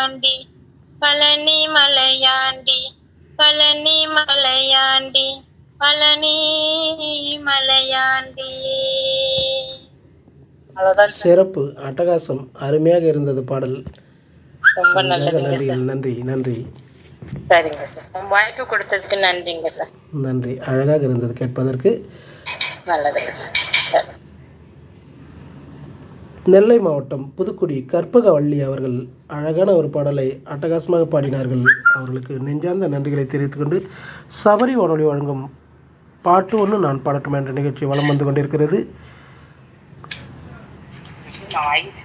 மலையாண்டி பழனி மலையாண்டி பழனி மலையாண்டி பழனி மலையாண்டி. அவ்வளவுதான். சிறப்பு, அட்டகாசம், அருமையாக இருந்தது பாடல். ரொம்ப நல்லதுங்க நன்றி சார். நன்றி நன்றி சரிங்க சார், வாய்ப்பு கொடுத்ததுக்கு நன்றிங்க சார். நன்றி. அழகாக இருந்தது கேட்பதற்கு. நல்லதுங்க சார். சரி. நெல்லை மாவட்டம் புதுக்குடி கற்பகவள்ளி அவர்கள் அழகான ஒரு பாடலை அட்டகாசமாக பாடினார்கள். அவர்களுக்கு நெஞ்சார்ந்த நன்றிகளை தெரிவித்துக்கொண்டு சபரி வானொலி வழங்கும் பாட்டு ஒன்று நான் பாடட்டும் என்ற நிகழ்ச்சி வலம் வந்து கொண்டிருக்கிறது.